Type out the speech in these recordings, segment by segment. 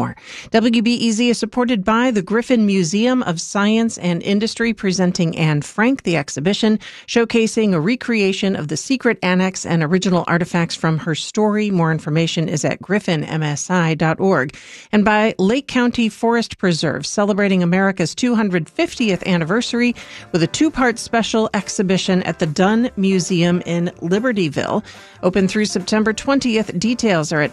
more. WBEZ is supported by the Griffin Museum of Science and Industry, presenting Anne Frank, the exhibition showcasing a recreation of the secret annex and original artifacts from her story. More information is at griffinmsi.org. And by Lake County Forest Preserve, celebrating America's 250th anniversary with a two-part special exhibition at the Dunn Museum in Libertyville. Open through September 20th. Details are at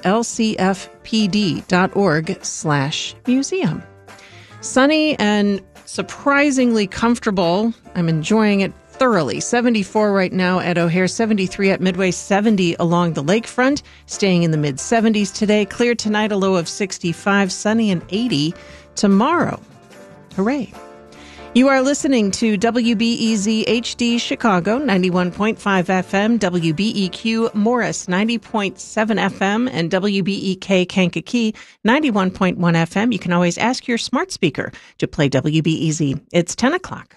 lcfpd.org/museum. Sunny and surprisingly comfortable. I'm enjoying it thoroughly. 74 right now at O'Hare, 73 at Midway, 70 along the lakefront. Staying in the mid-70s today. Clear tonight, a low of 65. Sunny and 80 tomorrow. Hooray. You are listening to WBEZ HD Chicago, 91.5 FM, WBEQ Morris, 90.7 FM, and WBEK Kankakee, 91.1 FM. You can always ask your smart speaker to play WBEZ. It's 10 o'clock.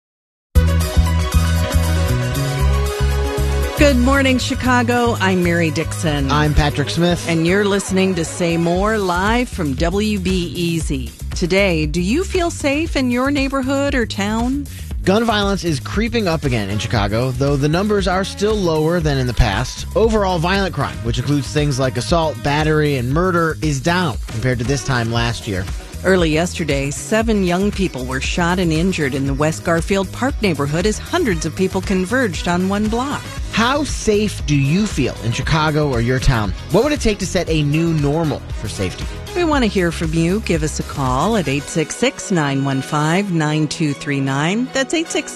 Good morning, Chicago. I'm Mary Dixon. I'm Patrick Smith. And you're listening to Say More live from WBEZ. Today, do you feel safe in your neighborhood or town? Gun violence is creeping up again in Chicago, though the numbers are still lower than in the past. Overall violent crime, which includes things like assault, battery, and murder, is down compared to this time last year. Early yesterday, 7 young people were shot and injured in the West Garfield Park neighborhood as hundreds of people converged on one block. How safe do you feel in Chicago or your town? What would it take to set a new normal for safety? We want to hear from you. Give us a call at 866-915-9239. That's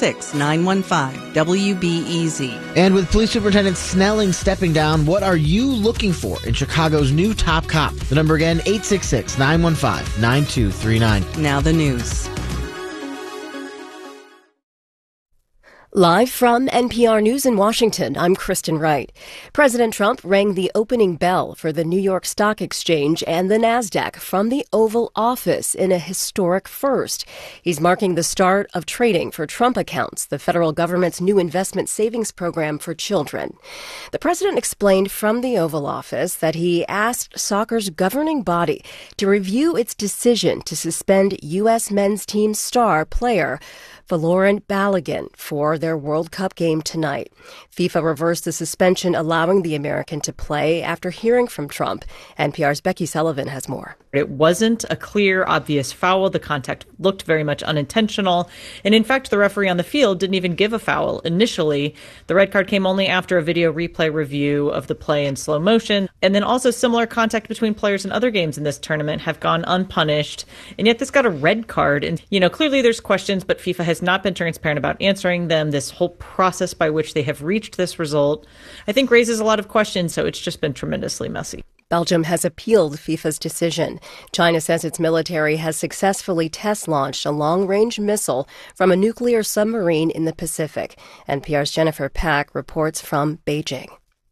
866-915-WBEZ. And with Police Superintendent Snelling stepping down, what are you looking for in Chicago's new top cop? The number again, 866-915-9239. Now the news. Live from NPR News in Washington, I'm Kristen Wright. President Trump rang the opening bell for the New York Stock Exchange and the NASDAQ from the Oval Office in a historic first. He's marking the start of trading for Trump Accounts, the federal government's new investment savings program for children. The president explained from the Oval Office that he asked soccer's governing body to review its decision to suspend U.S. men's team star player Folarin Balogun for their World Cup game tonight. FIFA reversed the suspension, allowing the American to play after hearing from Trump. NPR's Becky Sullivan has more. It wasn't a clear, obvious foul. The contact looked very much unintentional. And in fact, the referee on the field didn't even give a foul initially. The red card came only after a video replay review of the play in slow motion. And then also similar contact between players in other games in this tournament have gone unpunished. And yet this got a red card. And, clearly there's questions, but FIFA has not been transparent about answering them. This whole process by which they have reached this result, I think, raises a lot of questions. So it's just been tremendously messy. Belgium has appealed FIFA's decision. China says its military has successfully test-launched a long-range missile from a nuclear submarine in the Pacific. NPR's Jennifer Pack reports from Beijing.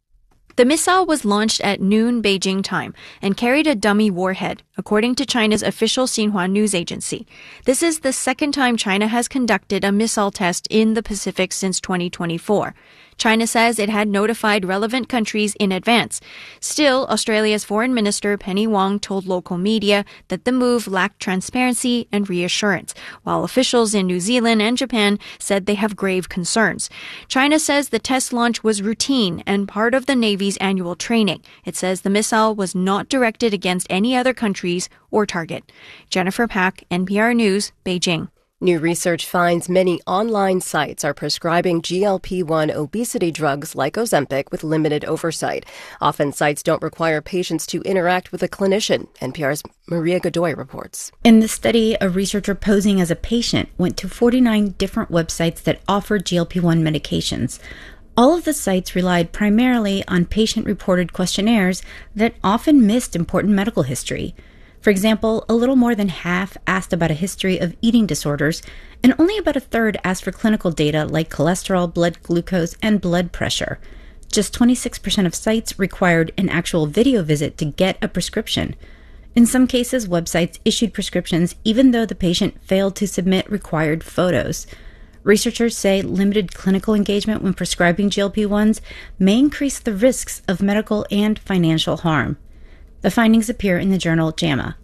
The missile was launched at noon Beijing time and carried a dummy warhead, according to China's official Xinhua news agency. This is the second time China has conducted a missile test in the Pacific since 2024. China says it had notified relevant countries in advance. Still, Australia's Foreign Minister Penny Wong told local media that the move lacked transparency and reassurance, while officials in New Zealand and Japan said they have grave concerns. China says the test launch was routine and part of the Navy's annual training. It says the missile was not directed against any other countries or target. Jennifer Pack, NPR News, Beijing. New research finds many online sites are prescribing GLP-1 obesity drugs like Ozempic with limited oversight. Often sites don't require patients to interact with a clinician, NPR's Maria Godoy reports. In the study, a researcher posing as a patient went to 49 different websites that offered GLP-1 medications. All of the sites relied primarily on patient-reported questionnaires that often missed important medical history. For example, a little more than half asked about a history of eating disorders, and only about a third asked for clinical data like cholesterol, blood glucose, and blood pressure. Just 26% of sites required an actual video visit to get a prescription. In some cases, websites issued prescriptions even though the patient failed to submit required photos. Researchers say limited clinical engagement when prescribing GLP-1s may increase the risks of medical and financial harm. The findings appear in the journal JAMA.